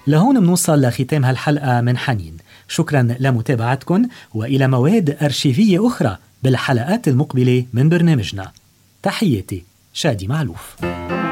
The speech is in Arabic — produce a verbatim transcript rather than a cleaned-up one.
لهون منوصل لختام هالحلقة من حنين. شكرا لمتابعتكم، وإلى مواد أرشيفية أخرى بالحلقات المقبلة من برنامجنا. تحياتي، شادي معلوف.